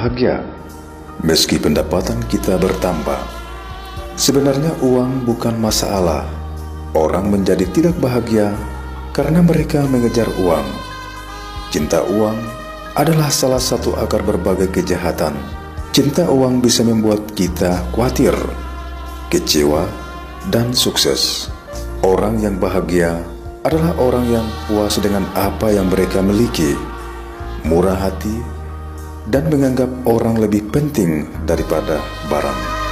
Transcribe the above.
bahagia meski pendapatan kita bertambah. Sebenarnya uang bukan masalah. Orang menjadi tidak bahagia karena mereka mengejar uang. Cinta uang adalah salah satu akar berbagai kejahatan. Cinta uang bisa membuat kita khawatir, kecewa, dan sukses. Orang yang bahagia adalah orang yang puas dengan apa yang mereka miliki, murah hati, dan menganggap orang lebih penting daripada barang.